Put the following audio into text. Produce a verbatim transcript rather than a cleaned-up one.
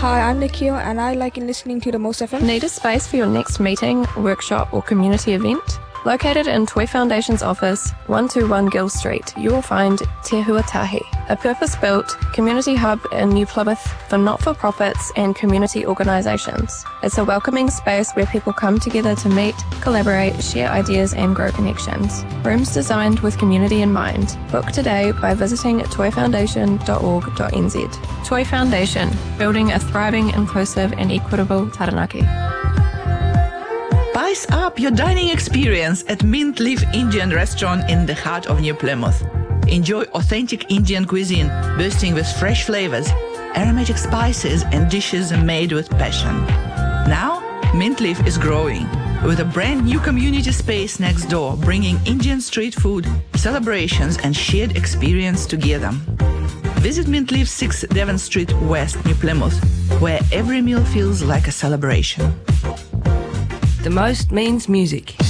Hi, I'm Nikhil and I like listening to the Most F M. Need a space for your next meeting, workshop or community event? Located in Toi Foundation's office, one two one Gill Street, you will find Te Huatahi, a purpose-built community hub in New Plymouth for not-for-profits and community organisations. It's a welcoming space where people come together to meet, collaborate, share ideas and grow connections. Rooms designed with community in mind. Book today by visiting toi foundation dot org dot n z. Toi Foundation, building a thriving, inclusive and equitable Taranaki. Spice up your dining experience at Mint Leaf Indian Restaurant in the heart of New Plymouth. Enjoy authentic Indian cuisine bursting with fresh flavors, aromatic spices and dishes made with passion. Now, Mint Leaf is growing with a brand new community space next door, bringing Indian street food, celebrations and shared experience together. Visit Mint Leaf six Devon Street West, New Plymouth, where every meal feels like a celebration. The most means music.